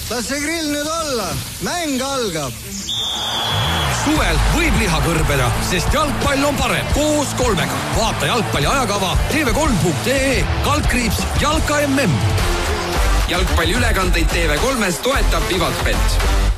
las see grill nüüd olla, mäng algab. Suvel võib liha kõrbeda, sest jalgpall on parem koos 3-ga. Vaata jalgpalli ajakava tv3.ee, /Jalka MM. Jalgpalli ülekandeid TV3-s toetab Vivatbet.